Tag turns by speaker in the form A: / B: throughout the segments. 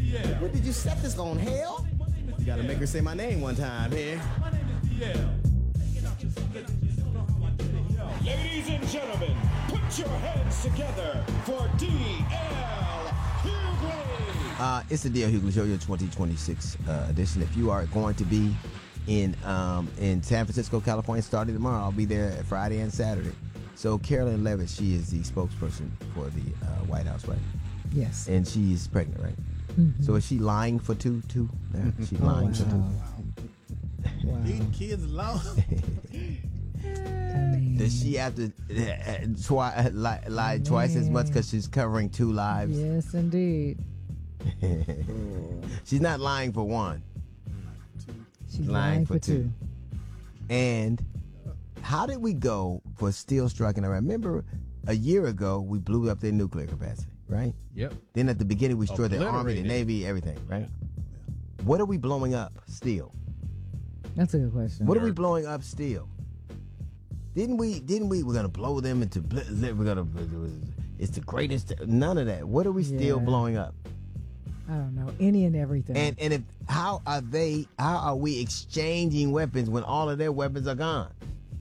A: What did you set this on, hell? You gotta make her say my name one time here.
B: Ladies and gentlemen, put your hands together for D.L. Hughley.
A: It's the D.L. Hughley Show, your 2026 edition. If you are going to be in San Francisco, California, starting tomorrow, I'll be there Friday and Saturday. So Carolyn Levitt, she is the spokesperson for the White House, right?
C: Yes.
A: And she's pregnant, right?
C: Mm-hmm.
A: So is she lying for two? Yeah, she's lying for two.
C: Wow.
D: These kids alone.
A: Does she have to lie twice as much because she's covering two lives?
C: Yes, indeed.
A: She's not lying for one.
C: She's lying for two.
A: And how did we go for still striking Iran? Remember, a year ago, we blew up their nuclear capacity, right?
D: Yep.
A: Then at the beginning, we destroyed the Army, the
D: Obliterated.
A: Navy, everything, right? What are we blowing up still?
C: That's a good question.
A: What are we blowing up still? Didn't we, we're going to blow them into, it's the greatest, none of that. What are we still
C: Yeah.
A: blowing up?
C: I don't know. Any and everything.
A: And if, how are we exchanging weapons when all of their weapons are gone?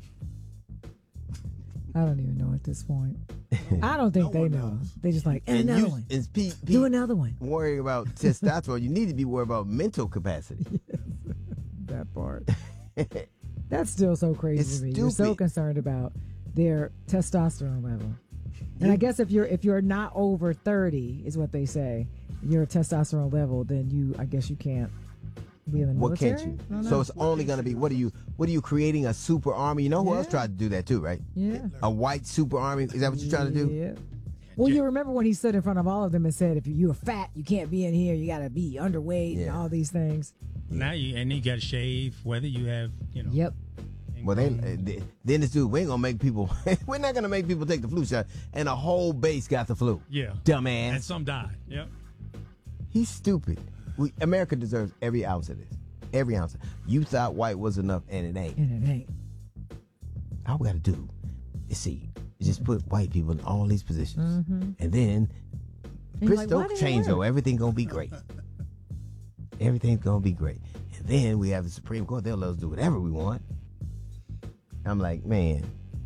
C: I don't even know at this point. I don't think they know. They just like, and another one.
A: And
C: Do another one.
A: worrying about testosterone. You need to be worried about mental capacity.
C: That part. That's still so crazy
A: It's
C: to me. You're so
A: stupid.
C: concerned about their testosterone level. And I guess if you're not over 30, is what they say, your testosterone level, then I guess you can't be in the
A: What
C: military.
A: can't you?
C: I don't know.
A: So it's only going to be, what are you creating a super army? You know who else
C: Yeah.
A: tried to do that too, right?
C: Yeah.
A: A white super army. Is that what you're trying to do?
C: Yeah. Well, you remember when he stood in front of all of them and said, if you're fat, you can't be in here. You got to be underweight and
A: Yeah.
C: all these things.
E: Now you got to shave, whether you have,
C: Yep.
A: Well, then this dude, we ain't gonna make people. We're not gonna make people take the flu shot, and the whole base got the flu.
E: Yeah.
A: Dumbass.
E: And some died. Yep.
A: He's stupid. America deserves every ounce of this. Every ounce. You thought white was enough, and it ain't.
C: And it ain't.
A: All we gotta do is just put white people in all these positions, and then
C: you're like, why
A: Christo
C: did it
A: change.
C: work?
A: Oh, everything gonna be great. Everything's gonna be great, and then we have the Supreme Court. They'll let us do whatever we want. I'm like, man,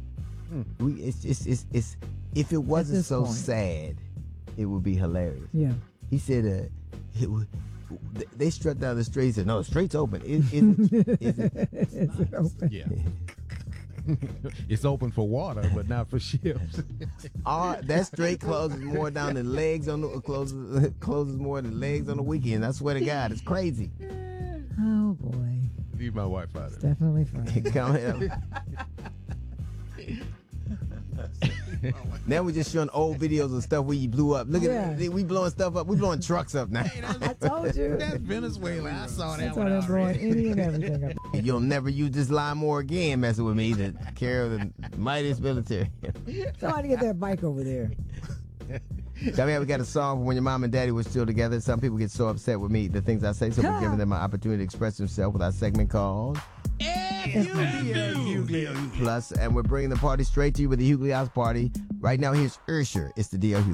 A: it's if it wasn't
C: this
A: so
C: point.
A: sad, it would be hilarious.
C: Yeah.
A: He said, they strut down the street. He said, no, the street's open. Is it?
C: Is it open?
D: Yeah. It's open for water, but not for ships.
A: That straight closes more down than legs on the closes more than legs on the weekend. I swear to God, it's crazy.
C: Oh, boy.
D: Leave my wife out of it.
C: Definitely fun.
A: Coming up. Now we're just showing old videos of stuff where you blew up. Look at we blowing stuff up. We blowing trucks up now.
C: I told you.
D: That's Venezuela. I saw that
C: That's
D: one
C: why they're blowing
D: already.
C: any and everything up.
A: You'll never use this line more again, messing with me. The care of the mightiest military.
C: Somebody get that bike over there.
A: Coming up, we got a song from when your mom and daddy were still together. Some people get so upset with me, the things I say, so we're giving them an opportunity to express themselves with our segment called Plus, and we're bringing the party straight to you with the Hughley House Party. Right now, here's Usher. It's the D.L. Hughley.